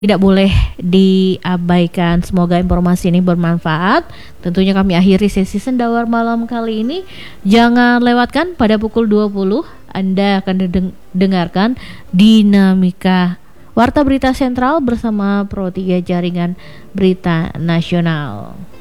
tidak boleh diabaikan. Semoga informasi ini bermanfaat. Tentunya kami akhiri sesi Sendawar malam kali ini. Jangan lewatkan pada pukul 20 Anda akan dengarkan Dinamika Warta Berita Sentral bersama Pro 3 Jaringan Berita Nasional.